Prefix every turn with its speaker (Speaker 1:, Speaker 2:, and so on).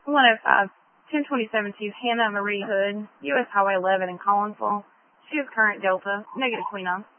Speaker 1: 105, 1027 to Hannah Marie Hood, U.S. Highway 11 in Collinsville. She is current Delta, negative 29.